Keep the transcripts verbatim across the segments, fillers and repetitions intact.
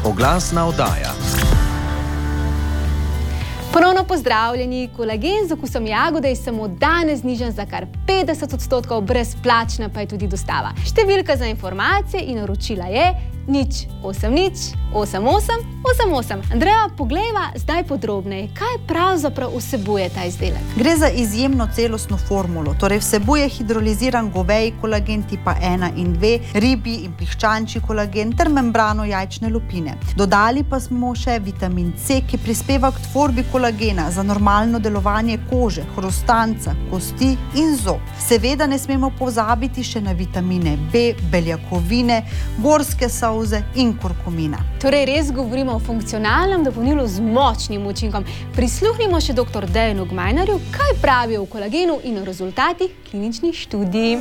Oglasna oddaja. Ponovno pozdravljeni, kolagen z okusom jagode je samo danes znižan za kar petdeset odstotkov, brezplačna pa je tudi dostava. Številka za informacije in naročila je nič osem nič osem osem osem osem. Andreja, poglejva zdaj podrobneje, kaj pravzaprav vsebuje ta izdelek. Gre za izjemno celostno formulo, torej vsebuje hidroliziran goveji kolagen tipa ena in dve, ribji in piščančji kolagen ter membrano jajčne lupine. Dodali pa smo še vitamin C, ki prispeva k tvorbi kolagena za normalno delovanje kože, hrustanca, kosti in zob. Seveda ne smemo pozabiti še na vitamine B, beljakovine, gorske solze in kurkumina. Torej res govorimo o funkcionalnem dopolnilu z močnim učinkom. Prisluhnimo še doktor Dejanu Gmajnarju, kaj pravijo o kolagenu in o rezultatih kliničnih študij.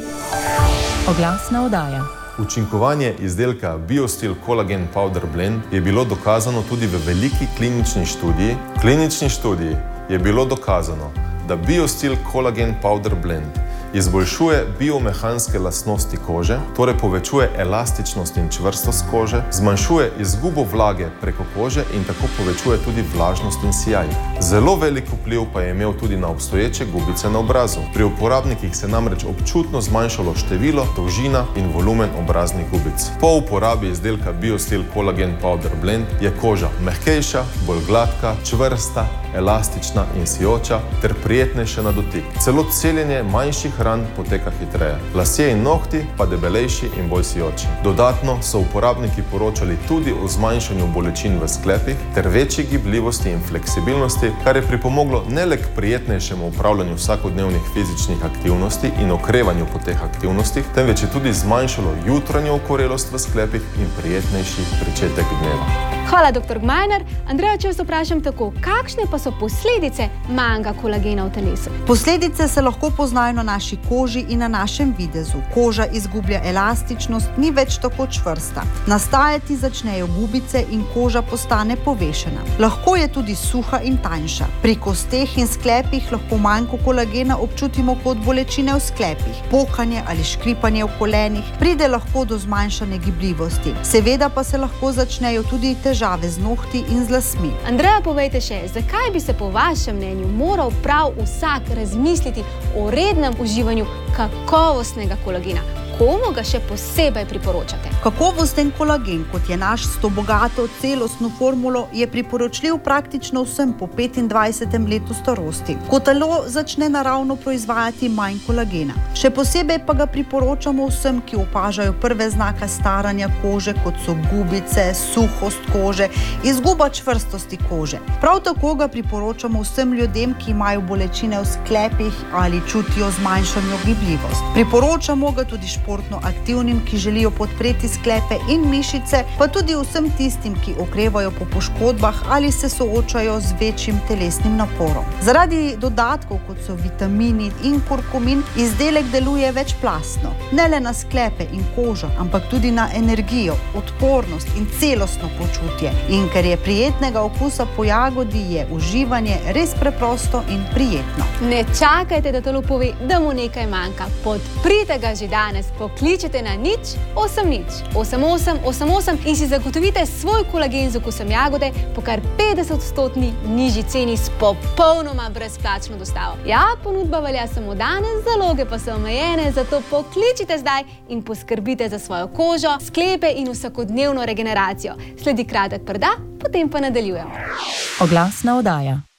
Oglasna oddaja. Učinkovanje izdelka BioSteel Collagen Powder Blend je bilo dokazano tudi v veliki klinični študiji. V klinični študiji je bilo dokazano, da BioSteel Collagen Powder Blend izboljšuje biomehanske lastnosti kože, torej povečuje elastičnost in čvrstost kože, zmanjšuje izgubo vlage preko kože in tako povečuje tudi vlažnost in sijaj. Zelo velik vpliv pa je imel tudi na obstoječe gubice na obrazu. Pri uporabnikih se namreč občutno zmanjšalo število, dolžina in volumen obraznih gubic. Po uporabi izdelka BioSteel Collagen Powder Blend je koža mehkejša, bolj gladka, čvrsta, elastična in sijoča ter prijetnejša na dotik. Celo celjenje manjših ran poteka hitreje. Lasje in nohti pa debelejši in bolj sijoči. Dodatno so uporabniki poročali tudi o zmanjšanju bolečin v sklepih ter večji gibljivosti in fleksibilnosti, kar je pripomoglo ne le k prijetnejšemu upravljanju vsakodnevnih fizičnih aktivnosti in okrevanju po teh aktivnostih, temveč je tudi zmanjšalo jutranjo okorelost v sklepih in prijetnejši pričetek dneva. Hvala, doktor Gmajnar. Andreja, če vas vprašam tako, kakšne pa so posledice manjka kolagena v telesu? Posledice se lahko poznajo na naši koži in na našem videzu. Koža izgublja elastičnost, ni več tako čvrsta. Nastajati začnejo gubice in koža postane povešena. Lahko je tudi suha in tanjša. Pri kosteh in sklepih lahko manjko kolagena občutimo kot bolečine v sklepih, pokanje ali škripanje v kolenih, pride lahko do zmanjšane gibljivosti. Seveda pa se lahko začnejo tudi težave z nohti in z lasmi. Andreja, povejte še, zakaj bi se po vašem mnenju moral prav vsak razmisliti o rednem uživanju kakovostnega kolagena? Komu ga še posebej priporočate? Kakovosten kolagen, kot je naš, s to bogato celostno formulo, je priporočljiv praktično vsem po petindvajsetem letu starosti, ko telo začne naravno proizvajati manj kolagena. Še posebej pa ga priporočamo vsem, ki opažajo prve znake staranja kože, kot so gubice, suhost kože, izguba čvrstosti kože. Prav tako ga priporočamo vsem ljudem, ki imajo bolečine v sklepih ali čutijo zmanjšano gibljivost. Priporočamo ga tudi športno aktivnim, ki želijo podpreti sklepe in mišice, pa tudi vsem tistim, ki okrevajo po poškodbah ali se soočajo z večjim telesnim naporom. Zaradi dodatkov, kot so vitamini in kurkumin, izdelek deluje večplastno. Ne le na sklepe in kožo, ampak tudi na energijo, odpornost in celostno počutje. In ker je prijetnega okusa po jagodi, je uživanje res preprosto in prijetno. Ne čakajte, da telo pove, da mu nekaj manjka. Podprite ga že danes. Pokličite na nič osem nič osem osem osem osem in si zagotovite svoj kolagen z okusom jagode po kar petdeset odstotni nižji ceni s popolnoma brezplačno dostavo. Ja, ponudba velja samo danes, zaloge pa so omejene, zato pokličite zdaj in poskrbite za svojo kožo, sklepe in vsakodnevno regeneracijo. Sledi kratek predah, potem pa nadaljujemo. Oglasna oddaja.